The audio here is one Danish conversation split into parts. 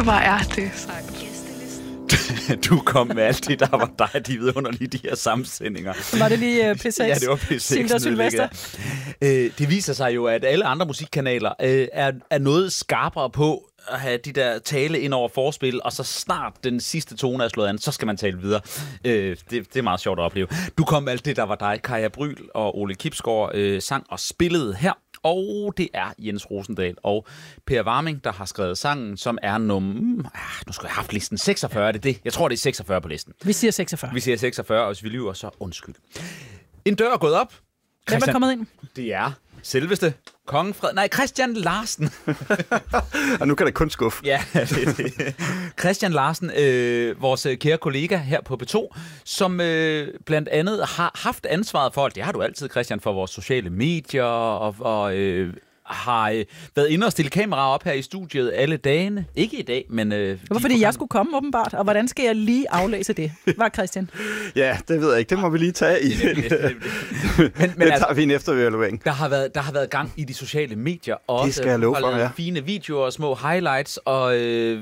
Hvor er det sejt. Du kom med alt det, der var dig, de vidunderlige, de her sammensendinger. Var det lige P6? Ja, det var P6. Silter Sylvester. Det viser sig jo, at alle andre musikkanaler er noget skarpere på at have de der tale ind over forspil, og så snart den sidste tone er slået an, så skal man tale videre. Det er meget sjovt at opleve. Du kom med alt det, der var dig. Kaja Bryl og Ole Kibsgaard sang og spillede her. Og det er Jens Rosendal og Per Warming, der har skrevet sangen, som er nu skal jeg have haft listen 46, er det? Jeg tror, det er 46 på listen. Vi siger 46. Vi siger 46, og hvis vi lyver, så undskyld. En dør er gået op. Hvem er kommet ind? Det er selveste Christian Larsen. Og nu kan det kun skuffe. Ja, det. Christian Larsen, vores kære kollega her på P2, som blandt andet har haft ansvaret for, det har du altid, Christian, for vores sociale medier, og har været inde og stille kameraer op her i studiet alle dagene. Ikke i dag, men... Det var fordi, jeg skulle komme åbenbart, og hvordan skal jeg lige aflæse det? Var Christian? Ja, det ved jeg ikke. Det må vi lige tage i. Men det tager vi en efterevaluering. Der har været gang i de sociale medier. Og det skal jeg love for, ja. Fine videoer og små highlights, og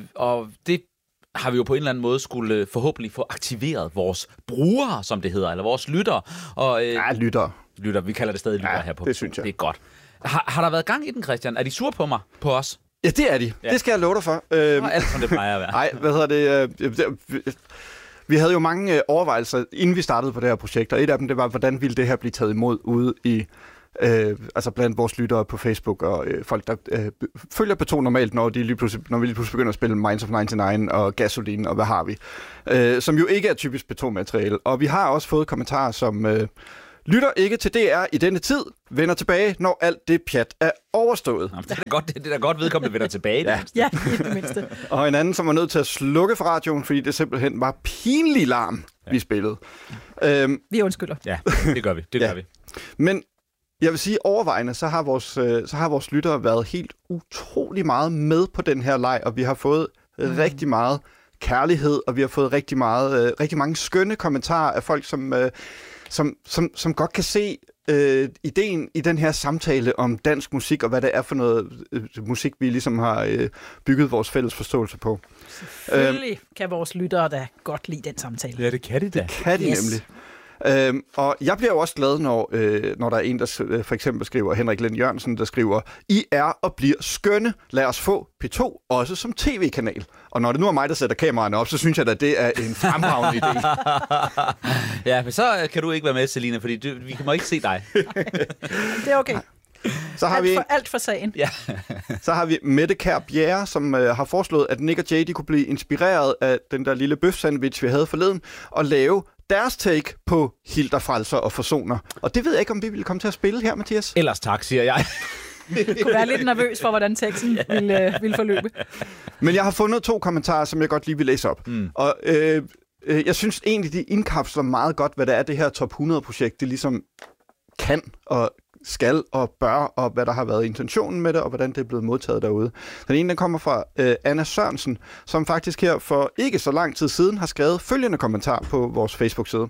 det har vi jo på en eller anden måde skulle forhåbentlig få aktiveret vores brugere, som det hedder, eller vores lyttere. Lyttere. Lytter, vi kalder det stadig lyttere her på. Det synes jeg. Det er godt. Har der været gang i den, Christian? Er de sur på mig? På os? Ja, det er de. Ja. Det skal jeg love dig for. Alt som det plejer at være. Nej, hvad hedder det? Vi havde jo mange overvejelser, inden vi startede på det her projekt, og et af dem, det var, hvordan ville det her blive taget imod ude i altså blandt vores lyttere på Facebook og folk, der følger P2 normalt, når vi lige pludselig begynder at spille Minds of 99 og Gasoline og hvad har vi, som jo ikke er typisk P2-materiale. Og vi har også fået kommentarer som... lytter ikke til DR i denne tid, vender tilbage, når alt det pjat er overstået. Jamen, det er da godt vedkommende vender tilbage. Ja, i det mindste. Og en anden, som var nødt til at slukke for radioen, fordi det simpelthen var pinlig larm, vi spillede. Vi undskylder. Ja, det gør vi. Gør vi. Men jeg vil sige, overvejende, så har vores lyttere været helt utrolig meget med på den her leg, og vi har fået rigtig meget kærlighed, og vi har fået rigtig mange skønne kommentarer af folk, som godt kan se ideen i den her samtale om dansk musik, og hvad det er for noget musik, vi ligesom har bygget vores fælles forståelse på. Selvfølgelig kan vores lyttere da godt lide den samtale. Ja, det kan de da. Det kan de nemlig. Og jeg bliver jo også glad, når der er en, der for eksempel skriver, Henrik Lind Jørgensen, der skriver, I er og bliver skønne. Lad os få P2 også som tv-kanal. Og når det nu er mig, der sætter kameraerne op, så synes jeg, at det er en fremragende idé. Ja, men så kan du ikke være med, Selina, fordi vi kan ikke se dig. Det er okay. Så har alt for sagen. Ja. Så har vi Mette Kjær Bjerre, som har foreslået, at Nick og Jay de kunne blive inspireret af den der lille bøf-sandwich, vi havde forleden, og lave deres take på Hilder, Frelser og Forsoner. Og det ved jeg ikke, om vi ville komme til at spille her, Mathias. Ellers tak, siger jeg. Jeg kunne være lidt nervøs for, hvordan teksten ville forløbe. Men jeg har fundet 2 kommentarer, som jeg godt lige vil læse op. Og jeg synes egentlig, de indkapsler meget godt, hvad det er, det her Top 100-projekt, det ligesom kan og skal og bør, og hvad der har været intentionen med det, og hvordan det er blevet modtaget derude. Den ene, den kommer fra Anna Sørensen, som faktisk her for ikke så lang tid siden har skrevet følgende kommentar på vores Facebook-side.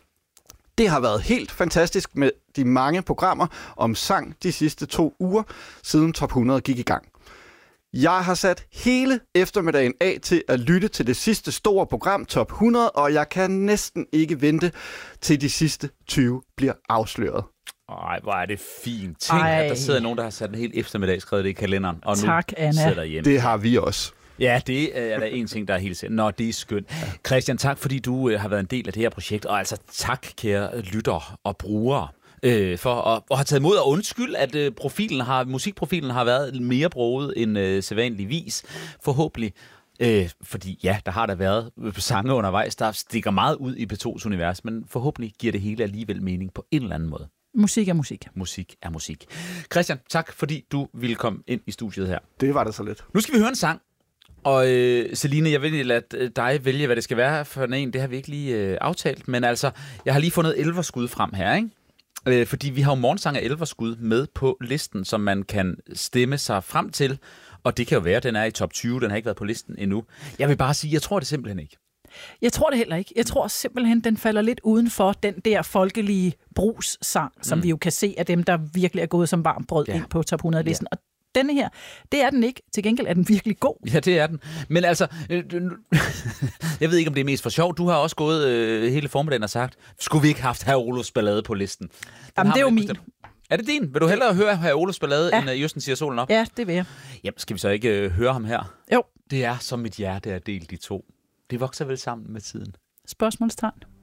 Det har været helt fantastisk med de mange programmer om sang de sidste 2 uger, siden Top 100 gik i gang. Jeg har sat hele eftermiddagen af til at lytte til det sidste store program, Top 100, og jeg kan næsten ikke vente, til de sidste 20 bliver afsløret. Ej, hvor er det fint. Tænk, at der sidder nogen, der har sat en hel eftermiddag, skrevet det i kalenderen, og tak, nu Anna. sidder hjemme. Det har vi også. Ja, det er der en ting, der er helt sikkert. Nå, det er skønt. Christian, tak fordi du har været en del af det her projekt, og altså tak, kære lytter og brugere, for at have taget imod, og undskyld, at musikprofilen har været mere broget end sædvanligvis. Forhåbentlig. Fordi ja, der har der været sange undervejs, der stikker meget ud i P2's univers, men forhåbentlig giver det hele alligevel mening på en eller anden måde. Musik er musik. Musik er musik. Christian, tak fordi du ville komme ind i studiet her. Det var det så lidt. Nu skal vi høre en sang. Og Celine, jeg vil lade dig vælge, hvad det skal være for en. Det har vi ikke lige aftalt, men altså, jeg har lige fundet Elverskud frem her, ikke? Fordi vi har jo morgensang af Elverskud med på listen, som man kan stemme sig frem til. Og det kan jo være, at den er i top 20, den har ikke været på listen endnu. Jeg vil bare sige, jeg tror det simpelthen ikke. Jeg tror det heller ikke. Jeg tror simpelthen, den falder lidt uden for den der folkelige brugssang, som vi jo kan se af dem, der virkelig er gået som varmt brød ind på top 100-listen. Ja. Og denne her, det er den ikke. Til gengæld er den virkelig god. Ja, det er den. Men altså, jeg ved ikke, om det er mest for sjov. Du har også gået hele formiddagen og sagt, skulle vi ikke have haft Herr Olufs Ballade på listen? Jamen, det er jo min. Er det din? Vil du hellere høre Herr Olufs Ballade, end Jøsten siger solen op? Ja, det vil jeg. Jamen, skal vi så ikke høre ham her? Jo. Det er som mit hjerte er delt de to. Det vokser vel sammen med tiden. Spørgsmålstegn.